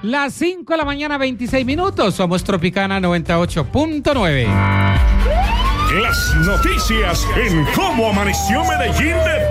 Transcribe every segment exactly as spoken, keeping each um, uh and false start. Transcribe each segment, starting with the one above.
Las cinco de la mañana, veintiséis minutos. Somos Tropicana noventa y ocho punto nueve. Las noticias en Cómo Amaneció Medellín de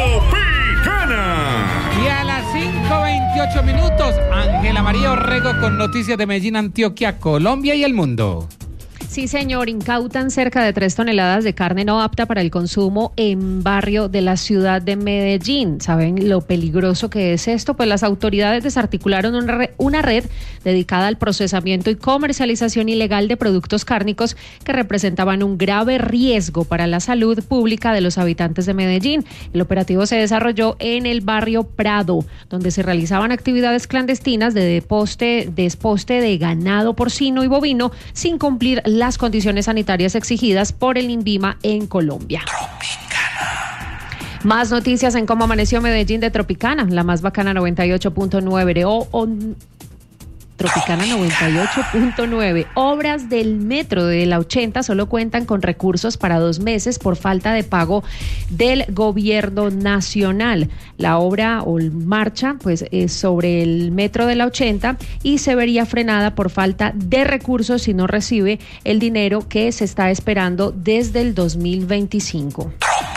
Tropicana. Y a las cinco veintiocho minutos, Ángela María Orrego con noticias de Medellín, Antioquia, Colombia y el mundo. Sí, señor, incautan cerca de tres toneladas de carne no apta para el consumo en barrio de la ciudad de Medellín. ¿Saben lo peligroso que es esto? Pues las autoridades desarticularon una red, una red dedicada al procesamiento y comercialización ilegal de productos cárnicos que representaban un grave riesgo para la salud pública de los habitantes de Medellín. El operativo se desarrolló en el barrio Prado, donde se realizaban actividades clandestinas de deposte, desposte de ganado porcino y bovino sin cumplir la las condiciones sanitarias exigidas por el INVIMA en Colombia. Tropicana. Más noticias en Cómo Amaneció Medellín de Tropicana, la más bacana noventa y ocho punto nueve. O, o, Tropicana noventa y ocho punto nueve. Obras del metro de la ochenta solo cuentan con recursos para dos meses por falta de pago del gobierno nacional. La obra o marcha pues es sobre el metro de la ochenta y se vería frenada por falta de recursos si no recibe el dinero que se está esperando desde el dos mil veinticinco.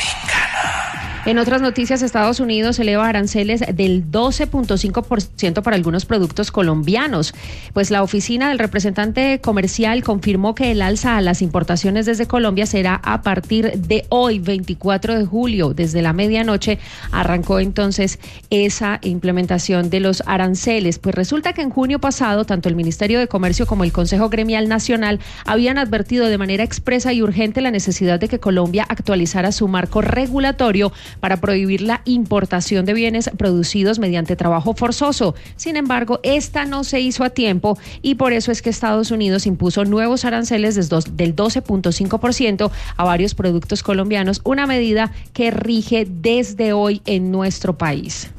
En otras noticias, Estados Unidos eleva aranceles del doce punto cinco por ciento para algunos productos colombianos. Pues la oficina del representante comercial confirmó que el alza a las importaciones desde Colombia será a partir de hoy, veinticuatro de julio. Desde la medianoche arrancó entonces esa implementación de los aranceles. Pues resulta que en junio pasado, tanto el Ministerio de Comercio como el Consejo Gremial Nacional habían advertido de manera expresa y urgente la necesidad de que Colombia actualizara su marco regulatorio para prohibir la importación de bienes producidos mediante trabajo forzoso. Sin embargo, esta no se hizo a tiempo y por eso es que Estados Unidos impuso nuevos aranceles del doce punto cinco por ciento a varios productos colombianos, una medida que rige desde hoy en nuestro país.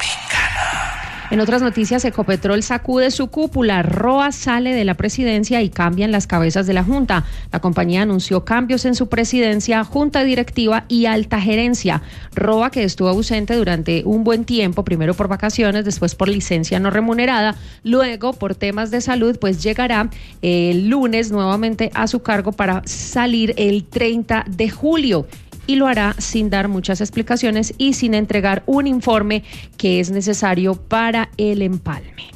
En otras noticias, Ecopetrol sacude su cúpula, Roa sale de la presidencia y cambian las cabezas de la Junta. La compañía anunció cambios en su presidencia, Junta Directiva y alta gerencia. Roa, que estuvo ausente durante un buen tiempo, primero por vacaciones, después por licencia no remunerada, luego por temas de salud, pues llegará el lunes nuevamente a su cargo para salir el treinta de julio. Y lo hará sin dar muchas explicaciones y sin entregar un informe que es necesario para el empalme.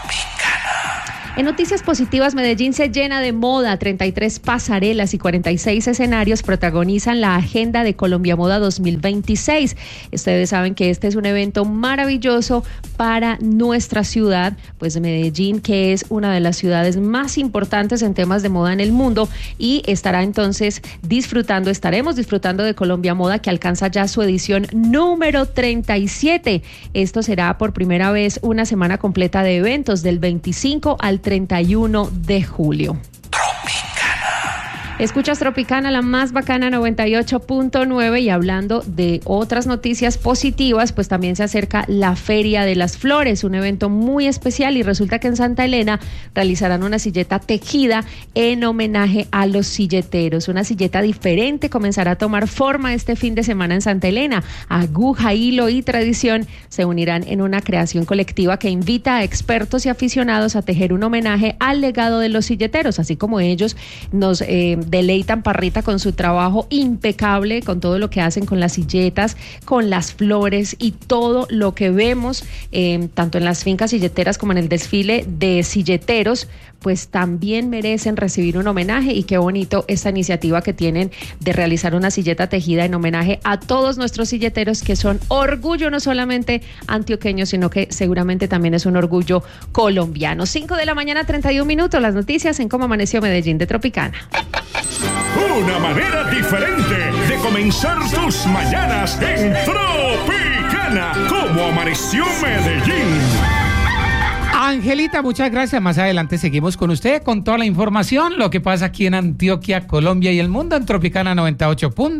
En noticias positivas, Medellín se llena de moda. treinta y tres pasarelas y cuarenta y seis escenarios protagonizan la agenda de Colombia Moda dos mil veintiséis. Ustedes saben que este es un evento maravilloso para nuestra ciudad, pues Medellín, que es una de las ciudades más importantes en temas de moda en el mundo, y estará entonces disfrutando, estaremos disfrutando de Colombia Moda, que alcanza ya su edición número treinta y siete. Esto será por primera vez una semana completa de eventos del veinticinco al treinta y uno de julio. Escuchas Tropicana, la más bacana noventa y ocho punto nueve, y hablando de otras noticias positivas, pues también se acerca la Feria de las Flores, un evento muy especial, y resulta que en Santa Elena realizarán una silleta tejida en homenaje a los silleteros. Una silleta diferente comenzará a tomar forma este fin de semana en Santa Elena. Aguja, hilo y tradición se unirán en una creación colectiva que invita a expertos y aficionados a tejer un homenaje al legado de los silleteros, así como ellos nos eh, deleitan, Parrita, con su trabajo impecable, con todo lo que hacen con las silletas, con las flores y todo lo que vemos eh, tanto en las fincas silleteras como en el desfile de silleteros, pues también merecen recibir un homenaje. Y qué bonito esta iniciativa que tienen de realizar una silleta tejida en homenaje a todos nuestros silleteros, que son orgullo no solamente antioqueño, sino que seguramente también es un orgullo colombiano. cinco de la mañana, treinta y un minutos, las noticias en Cómo Amaneció Medellín de Tropicana. Una manera diferente de comenzar tus mañanas en Tropicana. Cómo Amaneció Medellín. Angelita, muchas gracias. Más adelante seguimos con usted con toda la información, lo que pasa aquí en Antioquia, Colombia y el mundo, en Tropicana noventa y ocho punto nueve.